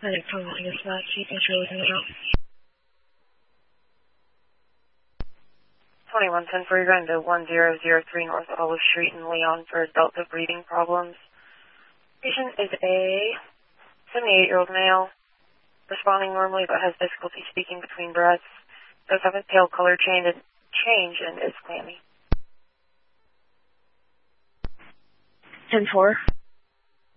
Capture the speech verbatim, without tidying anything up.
I didn't come with this match. You can show looking it out. twenty-one ten for you're going to one zero zero three North Olive Street in Leon for Delta breathing problems. Patient is a seventy-eight-year-old male, responding normally but has difficulty speaking between breaths. Does have a pale color change and, change and is clammy. ten four.